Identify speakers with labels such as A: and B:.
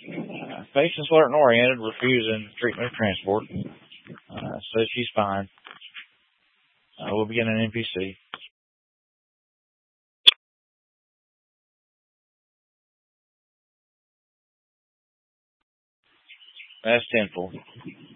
A: Patient's alert and oriented, refusing treatment of transport. Says she's fine. We'll begin an NPC. That's tenfold.